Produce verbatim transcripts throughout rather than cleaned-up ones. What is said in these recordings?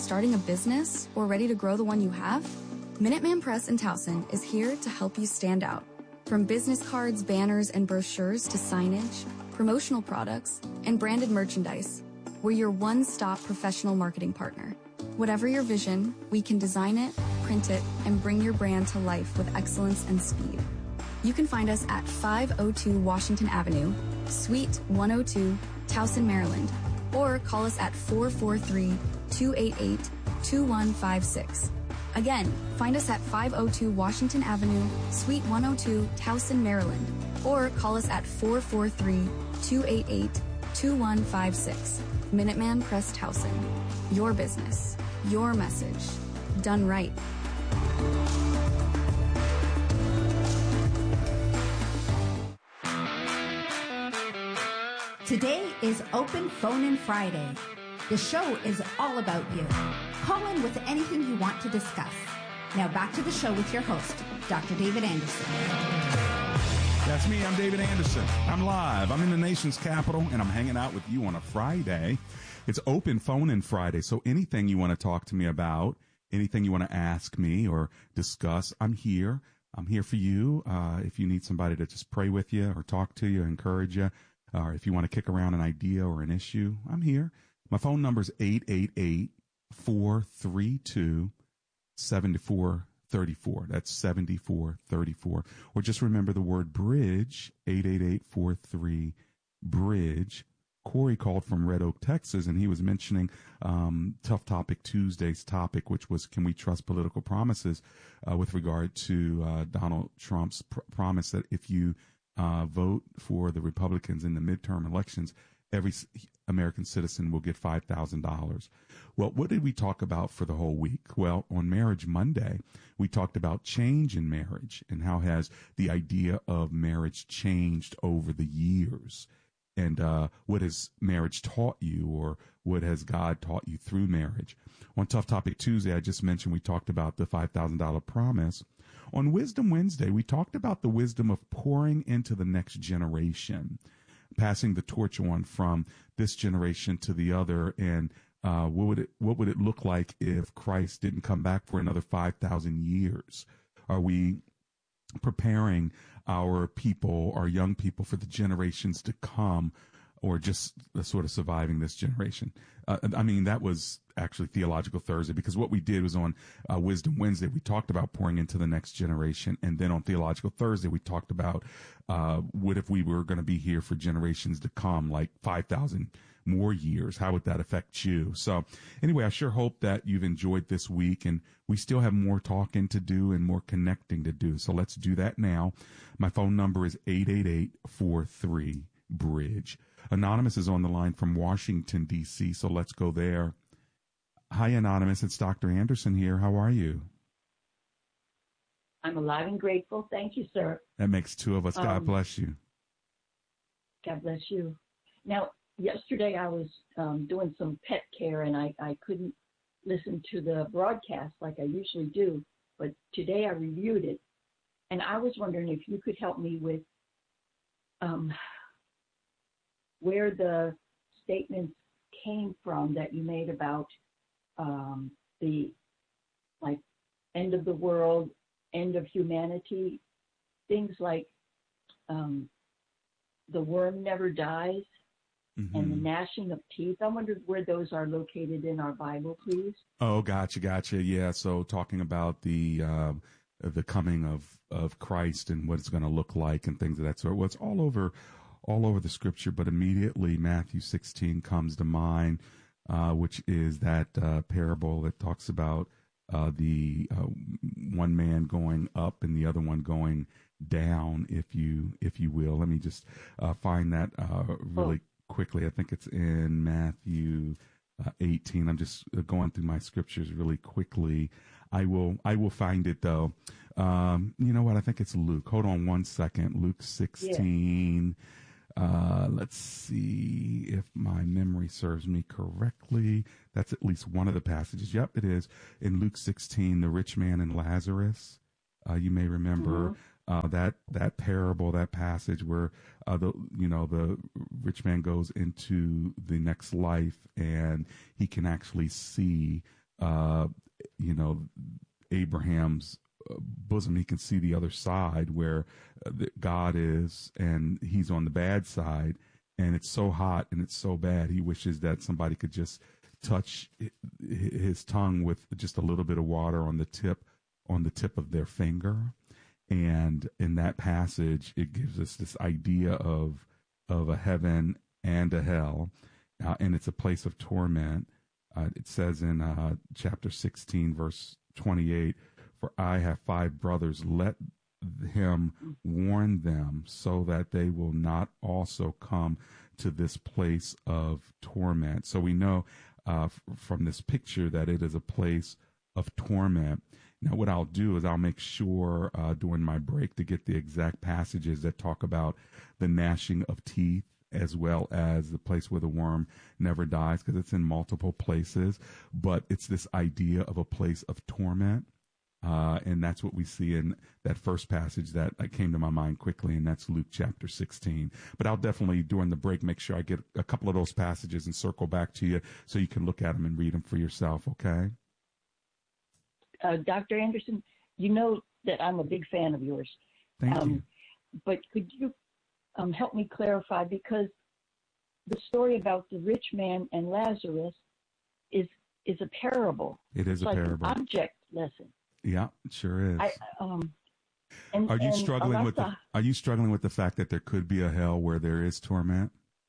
starting a business or ready to grow the one you have? Minuteman Press in Towson is here to help you stand out. From business cards, banners, and brochures to signage, promotional products, and branded merchandise, we're your one-stop professional marketing partner. Whatever your vision, we can design it, print it, and bring your brand to life with excellence and speed. You can find us at five oh two Washington Avenue, Suite one oh two, Towson, Maryland, or call us at four four three, two eight eight, two one five six. Again, find us at five oh two Washington Avenue, Suite one oh two, Towson, Maryland, or call us at four four three, two eight eight, two one five six. Minuteman Press Towson. Your business, your message, done right. Today is Open Phone-In Friday. The show is all about you. Call in with anything you want to discuss. Now back to the show with your host, Doctor David Anderson. That's me. I'm David Anderson. I'm live. I'm in the nation's capital, and I'm hanging out with you on a Friday. It's Open Phone-In Friday, so anything you want to talk to me about, anything you want to ask me or discuss, I'm here. I'm here for you. Uh, if you need somebody to just pray with you or talk to you, encourage you, or if you want to kick around an idea or an issue, I'm here. My phone number is eight eight eight, four three two, seven four three four. That's seven four three four. Or just remember the word bridge, eight eight eight, four three, bridge. Corey called from Red Oak, Texas, and he was mentioning um, Tough Topic Tuesday's topic, which was, can we trust political promises, uh, with regard to uh, Donald Trump's pr- promise that if you uh, vote for the Republicans in the midterm elections, every American citizen will get five thousand dollars. Well, what did we talk about for the whole week? Well, on Marriage Monday, we talked about change in marriage and how has the idea of marriage changed over the years. And uh, what has marriage taught you, or what has God taught you through marriage? On Tough Topic Tuesday, I just mentioned we talked about the five thousand dollars promise. On Wisdom Wednesday, we talked about the wisdom of pouring into the next generation, passing the torch on from this generation to the other, and uh, what would it what would it look like if Christ didn't come back for another five thousand years? Are we preparing our people, our young people, for the generations to come, or just sort of surviving this generation? Uh, I mean, that was actually Theological Thursday, because what we did was on uh, Wisdom Wednesday, we talked about pouring into the next generation. And then on Theological Thursday, we talked about uh, what if we were going to be here for generations to come, like five thousand more years? How would that affect you? So anyway, I sure hope that you've enjoyed this week, and we still have more talking to do and more connecting to do. So let's do that now. My phone number is eight eight eight, four three, bridge. Anonymous is on the line from Washington, D C, so let's go there. Hi, Anonymous. It's Doctor Anderson here. How are you? I'm alive and grateful. Thank you, sir. That makes two of us. God um, bless you. God bless you. Now, yesterday I was um, doing some pet care, and I, I couldn't listen to the broadcast like I usually do, but today I reviewed it, and I was wondering if you could help me with um, where the statements came from that you made about um, the, like, end of the world, end of humanity, things like um, the worm never dies, mm-hmm. and the gnashing of teeth. I wondered where those are located in our Bible, please. Oh, gotcha, gotcha. Yeah, so talking about the uh, the coming of, of Christ and what it's going to look like and things of that sort. Well, it's all over, all over the Scripture, but immediately Matthew sixteen comes to mind, uh, which is that uh, parable that talks about uh, the uh, one man going up and the other one going down, if you if you will. Let me just uh, find that uh, really oh. quickly. I think it's in Matthew uh, eighteen. I'm just going through my scriptures really quickly. I will I will find it though. Um, you know what? I think it's Luke. Hold on one second. Luke sixteen. Yeah. Uh, let's see if my memory serves me correctly. That's at least one of the passages. Yep, it is. In Luke sixteen, the rich man and Lazarus. Uh, you may remember mm-hmm. uh, that that parable, that passage where uh, the you know the rich man goes into the next life and he can actually see uh, you know, Abraham's bosom. He can see the other side where uh, God is, and he's on the bad side, and it's so hot and it's so bad. He wishes that somebody could just touch his tongue with just a little bit of water on the tip, on the tip of their finger. And in that passage, it gives us this idea of, of a heaven and a hell, uh, and it's a place of torment. Uh, it says in uh, chapter sixteen, verse twenty-eight, "For I have five brothers, let him warn them so that they will not also come to this place of torment." So we know uh, f- from this picture that it is a place of torment. Now, what I'll do is I'll make sure uh, during my break to get the exact passages that talk about the gnashing of teeth, as well as the place where the worm never dies, because it's in multiple places. But it's this idea of a place of torment. Uh, and that's what we see in that first passage that came to my mind quickly, and that's Luke chapter sixteen. But I'll definitely, during the break, make sure I get a couple of those passages and circle back to you so you can look at them and read them for yourself, okay? Uh, Doctor Anderson, you know that I'm a big fan of yours. Thank um, you. But could you um, help me clarify? Because the story about the rich man and Lazarus is is a parable. It is it's a like parable. An object lesson. Yeah, it sure is. I, um, and, are you and struggling with the, Alexa, Are you struggling with the fact that there could be a hell where there is torment?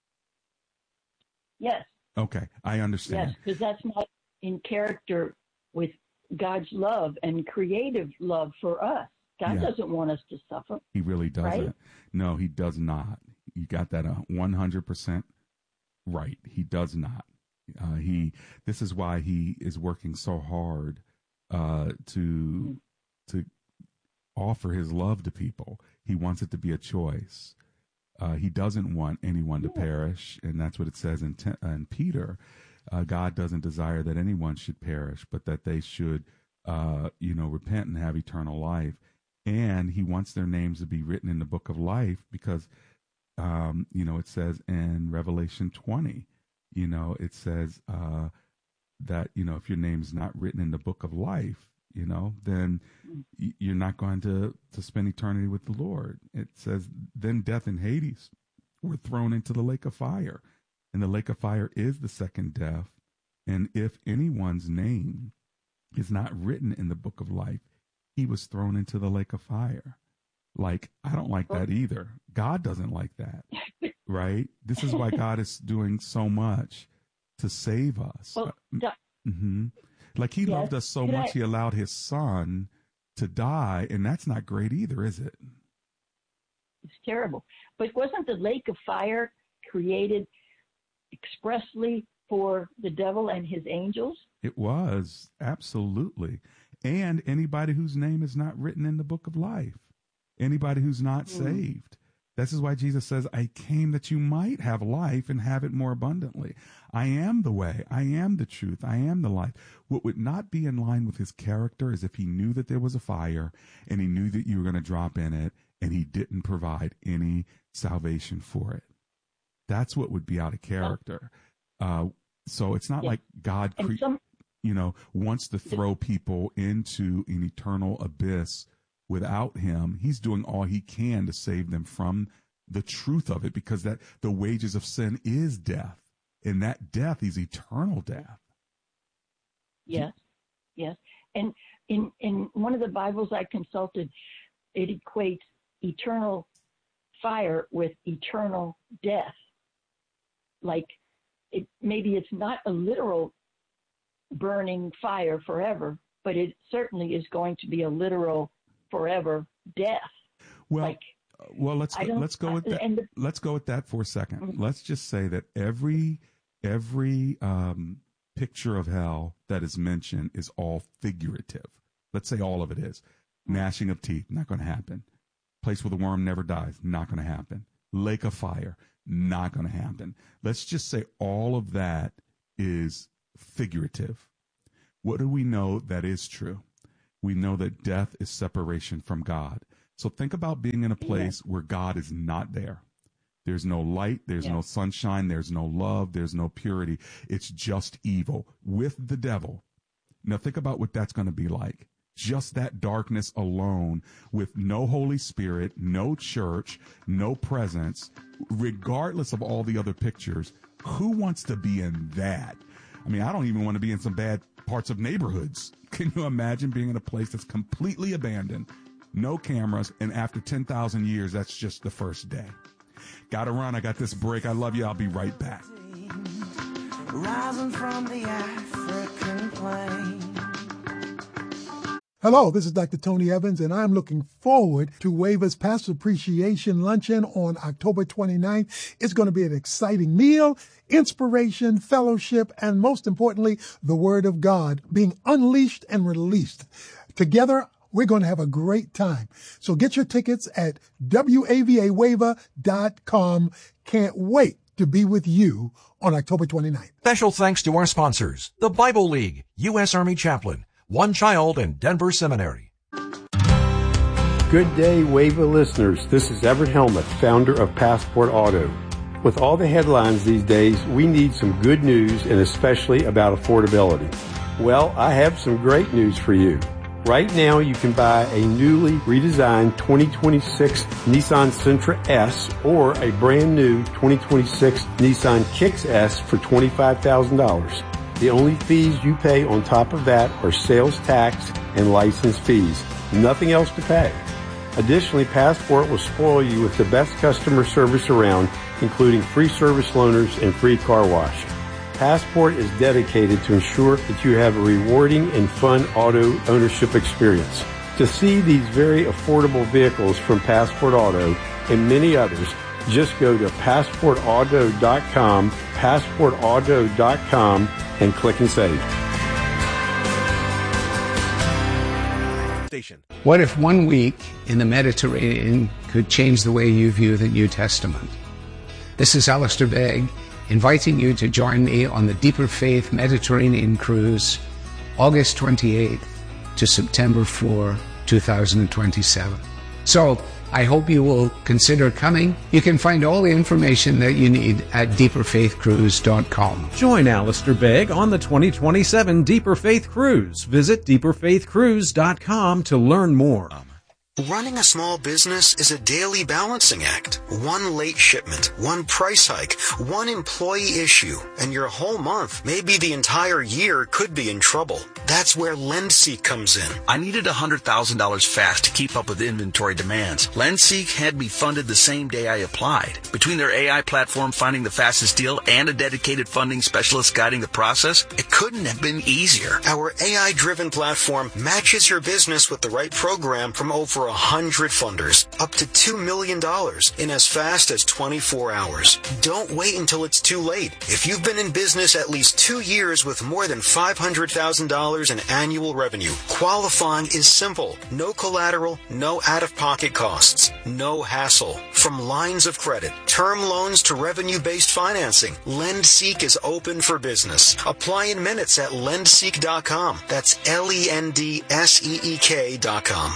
Yes. Okay, I understand. Yes, because that's not in character with God's love and creative love for us. God Yeah. doesn't want us to suffer. He really doesn't. Right? No, he does not. You got that uh, one hundred percent right. He does not. Uh, he. This is why he is working so hard uh, to to offer his love to people. He wants it to be a choice. Uh, he doesn't want anyone to Yeah. perish, and that's what it says in, te- in Peter. Uh, God doesn't desire that anyone should perish, but that they should, uh, you know, repent and have eternal life. And he wants their names to be written in the book of life because, um, you know, it says in Revelation twenty, you know, it says uh, that, you know, if your name's not written in the book of life, you know, then y- you're not going to, to spend eternity with the Lord. It says, then death and Hades were thrown into the lake of fire. And the lake of fire is the second death. And if anyone's name is not written in the book of life, he was thrown into the lake of fire. Like, I don't like that either. God doesn't like that, right? This is why God is doing so much to save us. Well, doc- mm-hmm. Like he yes. loved us so Could much, I- he allowed his son to die. And that's not great either, is it? It's terrible. But wasn't the lake of fire created expressly for the devil and his angels? It was, absolutely. And anybody whose name is not written in the book of life, anybody who's not Mm. saved. This is why Jesus says, I came that you might have life and have it more abundantly. I am the way. I am the truth. I am the life. What would not be in line with his character is if he knew that there was a fire and he knew that you were going to drop in it and he didn't provide any salvation for it. That's what would be out of character. Uh, so it's not Yeah. like God, And cre- some, you know, wants to throw people into an eternal abyss without him. He's doing all he can to save them from the truth of it, because that the wages of sin is death, and that death is eternal death. yes, yes. And in, in one of the Bibles I consulted, it equates eternal fire with eternal death. Like, it, maybe it's not a literal burning fire forever, but it certainly is going to be a literal forever death. Well, Like, well, let's I go, don't- let's go with that. and the- Let's go with that for a second. Mhm. Let's just say that every every um, picture of hell that is mentioned is all figurative. Let's say all of it is. Gnashing of teeth, not going to happen. Place where the worm never dies, not going to happen. Lake of fire, not going to happen. Let's just say all of that is figurative. What do we know that is true? We know that death is separation from God. So think about being in a place where God is not there. There's no light, there's Yeah. no sunshine, there's no love, there's no purity. It's just evil with the devil. Now think about what that's going to be like. Just that darkness alone with no Holy Spirit, no church, no presence, regardless of all the other pictures. Who wants to be in that? I mean, I don't even want to be in some bad parts of neighborhoods. Can you imagine being in a place that's completely abandoned, no cameras, and after ten thousand years, that's just the first day? Gotta run. I got this break. I love you. I'll be right back. Rising from the African plain. Hello, this is Doctor Tony Evans, and I'm looking forward to Waver's Pastor Appreciation Luncheon on October twenty-ninth. It's going to be an exciting meal, inspiration, fellowship, and most importantly, the Word of God being unleashed and released. Together, we're going to have a great time. So get your tickets at W A V A waiver dot com. Can't wait to be with you on October twenty-ninth. Special thanks to our sponsors, the Bible League, U S Army Chaplain, One Child, and Denver Seminary. Good day, Wava listeners. This is Everett Helmuth, founder of Passport Auto. With all the headlines these days, we need some good news, and especially about affordability. Well, I have some great news for you. Right now, you can buy a newly redesigned twenty twenty-six Nissan Sentra S or a brand new twenty twenty-six Nissan Kicks S for twenty-five thousand dollars. The only fees you pay on top of that are sales tax and license fees. Nothing else to pay. Additionally, Passport will spoil you with the best customer service around, including free service loaners and free car wash. Passport is dedicated to ensure that you have a rewarding and fun auto ownership experience. To see these very affordable vehicles from Passport Auto and many others, just go to passport auto dot com, passport auto dot com, and click and save. Station. What if one week in the Mediterranean could change the way you view the New Testament? This is Alistair Begg, inviting you to join me on the Deeper Faith Mediterranean Cruise, August twenty-eighth to September fourth, twenty twenty-seven. So, I hope you will consider coming. You can find all the information that you need at deeper faith cruise dot com. Join Alistair Begg on the twenty twenty-seven Deeper Faith Cruise. Visit deeper faith cruise dot com to learn more. Running a small business is a daily balancing act. One late shipment, one price hike, one employee issue, and your whole month, maybe the entire year, could be in trouble. That's where LendSeek comes in. I needed one hundred thousand dollars fast to keep up with inventory demands. LendSeek had me funded the same day I applied. Between their A I platform finding the fastest deal and a dedicated funding specialist guiding the process, it couldn't have been easier. Our A I-driven platform matches your business with the right program from over one hundred funders, up to two million dollars in as fast as twenty-four hours. Don't wait until it's too late. If you've been in business at least two years with more than five hundred thousand dollars in annual revenue, qualifying is simple. No collateral, no out-of-pocket costs, no hassle. From lines of credit, term loans to revenue-based financing, LendSeek is open for business. Apply in minutes at lendseek dot com. That's L E N D S E E K dot com.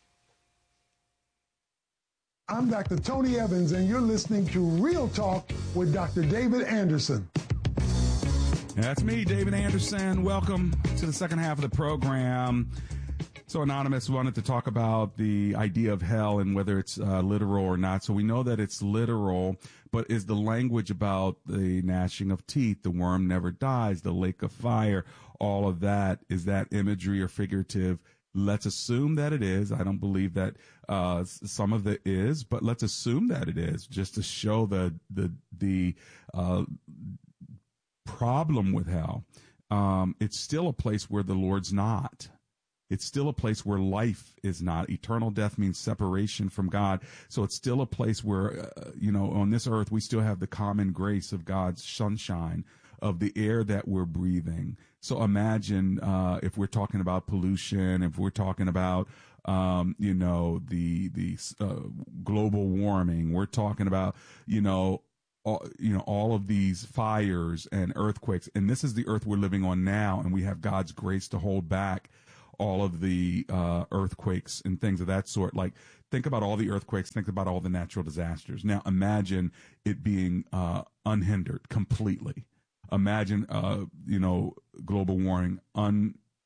I'm Doctor Tony Evans, and you're listening to Real Talk with Doctor David Anderson. That's me, David Anderson. Welcome to the second half of the program. So Anonymous wanted to talk about the idea of hell and whether it's uh, literal or not. So we know that it's literal, but is the language about the gnashing of teeth, the worm never dies, the lake of fire, all of that, is that imagery or figurative? Let's assume that it is. I don't believe that uh, some of it is, but let's assume that it is, just to show the the the uh, problem with hell. Um, it's still a place where the Lord's not. It's still a place where life is not. Eternal death means separation from God. So it's still a place where, uh, you know, on this earth, we still have the common grace of God's sunshine, of the air that we're breathing. So imagine uh, if we're talking about pollution, if we're talking about, um, you know, the the uh, global warming, we're talking about, you know, all, you know, all of these fires and earthquakes. And this is the earth we're living on now, and we have God's grace to hold back all of the uh, earthquakes and things of that sort. Like, think about all the earthquakes, think about all the natural disasters. Now imagine it being uh, unhindered completely. Imagine, uh, you know, global warming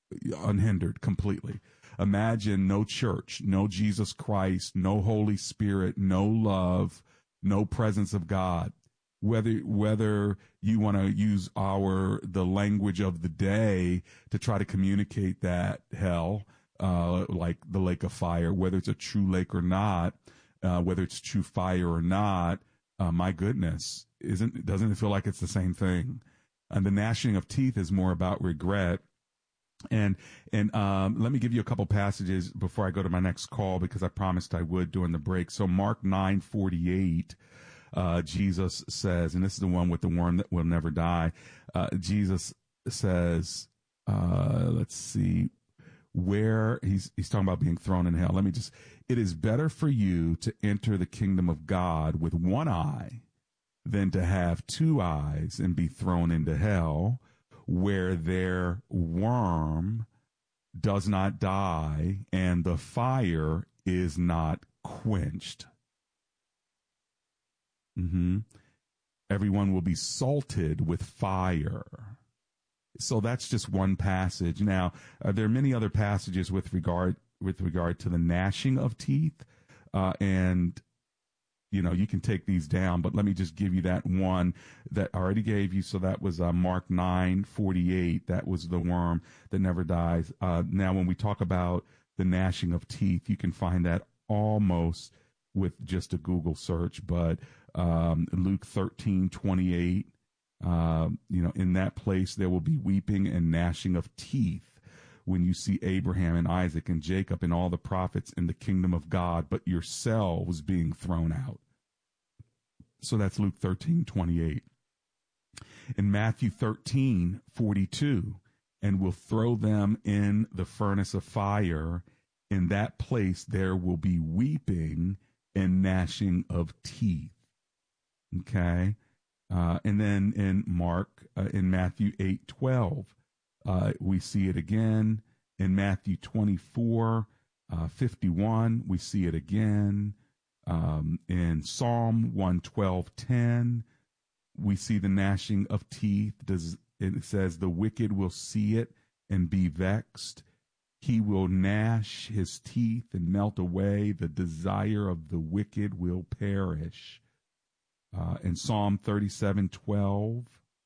unhindered completely. Imagine no church, no Jesus Christ, no Holy Spirit, no love, no presence of God. Whether whether you want to use our the language of the day to try to communicate that hell, uh, like the lake of fire, whether it's a true lake or not, uh, whether it's true fire or not, uh, my goodness, isn't doesn't it feel like it's the same thing? And the gnashing of teeth is more about regret. And and um, let me give you a couple passages before I go to my next call, because I promised I would during the break. So Mark nine forty-eight, uh, Jesus says, and this is the one with the worm that will never die. Uh, Jesus says, uh, let's see, where he's he's talking about being thrown in hell. Let me just, it is better for you to enter the kingdom of God with one eye than to have two eyes and be thrown into hell, where their worm does not die and the fire is not quenched. Mm-hmm. Everyone will be salted with fire. So that's just one passage. Now, uh, there are many other passages with regard with regard to the gnashing of teeth, uh, and you know, you can take these down, but let me just give you that one that I already gave you. So that was uh, Mark nine forty-eight. That was the worm that never dies. Uh, now, when we talk about the gnashing of teeth, you can find that almost with just a Google search. But um, Luke thirteen twenty-eight, uh, you know, in that place there will be weeping and gnashing of teeth when you see Abraham and Isaac and Jacob and all the prophets in the kingdom of God, but yourselves being thrown out. So that's Luke thirteen twenty-eight. In Matthew thirteen forty-two, and will throw them in the furnace of fire. In that place there will be weeping and gnashing of teeth. Okay. Uh, and then in Mark, uh, in Matthew eight twelve, Uh, we see it again in Matthew twenty-four, uh, fifty-one. We see it again um, in Psalm one twelve ten. We see the gnashing of teeth. Does, it says, the wicked will see it and be vexed. He will gnash his teeth and melt away. The desire of the wicked will perish. Uh, in Psalm thirty-seven twelve.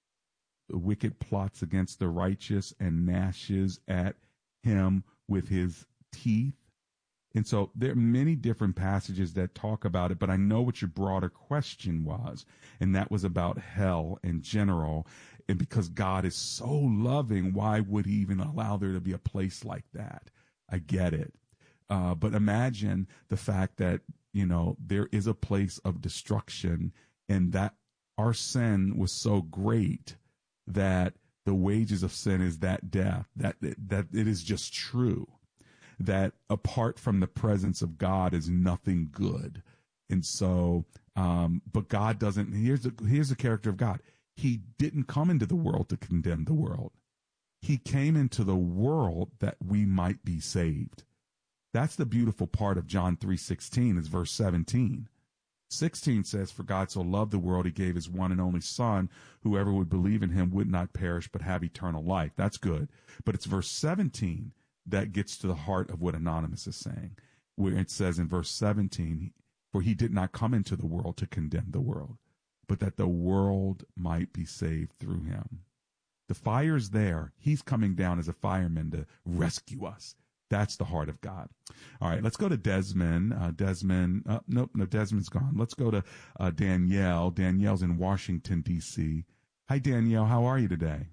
The wicked plots against the righteous and gnashes at him with his teeth. And so there are many different passages that talk about it, but I know what your broader question was, and that was about hell in general. And because God is so loving, why would he even allow there to be a place like that? I get it. Uh, but imagine the fact that, you know, there is a place of destruction, and that our sin was so great that the wages of sin is that death, that, that it is just true, that apart from the presence of God is nothing good. And so, um, but God doesn't, here's the, here's the character of God. He didn't come into the world to condemn the world. He came into the world that we might be saved. That's the beautiful part of John three sixteen is verse seventeen. sixteen says, for God so loved the world, he gave his one and only son. Whoever would believe in him would not perish, but have eternal life. That's good. But it's verse seventeen that gets to the heart of what Anonymous is saying, where it says in verse seventeen, for he did not come into the world to condemn the world, but that the world might be saved through him. The fire's there. He's coming down as a fireman to rescue us. That's the heart of God. All right, let's go to Desmond. Uh, Desmond, uh, nope, no, Desmond's gone. Let's go to uh, Danielle. Danielle's in Washington, D C. Hi, Danielle. How are you today?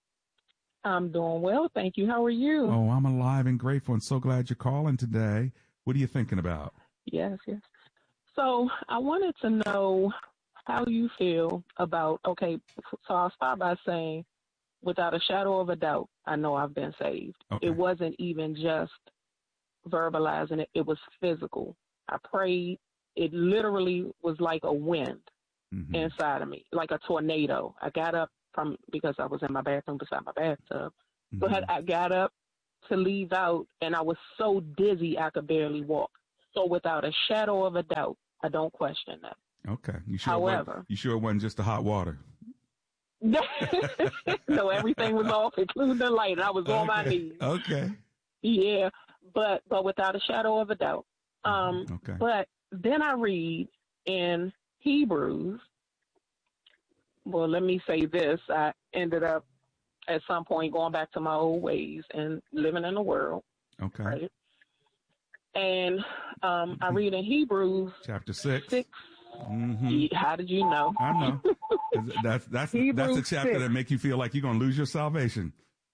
I'm doing well, thank you. How are you? Oh, I'm alive and grateful and so glad you're calling today. What are you thinking about? Yes, yes. So I wanted to know how you feel about, okay, so I'll start by saying, without a shadow of a doubt, I know I've been saved. Okay. It wasn't even just verbalizing it. It was physical. I prayed. It literally was like a wind mm-hmm. inside of me, like a tornado. I got up from, because I was in my bathroom beside my bathtub. Mm-hmm. So I, I got up to leave out, and I was so dizzy I could barely walk. So without a shadow of a doubt, I don't question that. Okay. You sure However, it you sure it wasn't just the hot water? No, everything was off, including the light. I was okay. on my knees. Okay. Yeah, but but without a shadow of a doubt. Um, okay. But then I read in Hebrews. Well, let me say this. I ended up at some point going back to my old ways and living in the world. Okay. Right? And um, I read in Hebrews chapter six. six. Mm-hmm. How did you know? I know. That's that's that's a chapter six. That make you feel like you're gonna lose your salvation.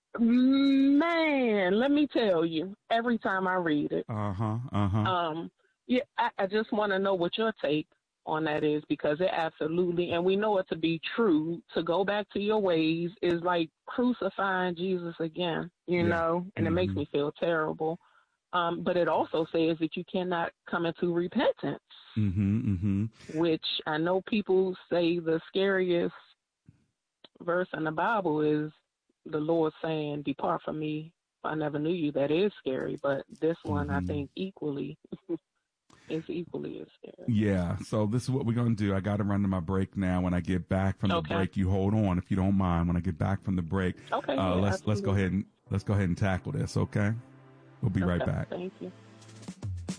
Man, let me tell you. Every time I read it, uh huh, uh huh. Um, yeah, I, I just want to know what your take on that is, because it absolutely, and we know it to be true. To go back to your ways is like crucifying Jesus again, you yeah. know, and mm-hmm. it makes me feel terrible. Um, but it also says that you cannot come into repentance, mm-hmm, mm-hmm. which I know people say the scariest verse in the Bible is the Lord saying, "Depart from me, I never knew you." That is scary, but this one mm-hmm. I think equally is equally as scary. Yeah, so this is what we're going to do. I got to run to my break now. When I get back from the okay. break, you hold on if you don't mind. When I get back from the break, okay, uh, yeah, let's absolutely. let's go ahead and let's go ahead and tackle this, okay? We'll be okay, right back. Thank you.